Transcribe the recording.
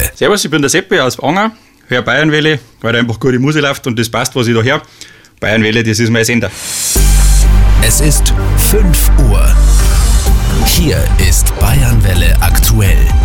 Bayernwelle. Servus, ich bin der Seppi aus Anger, höre Bayernwelle, weil da einfach gute Musik läuft und das passt, was ich da höre. Bayernwelle, das ist mein Sender. Es ist 5 Uhr. Hier ist Bayernwelle aktuell.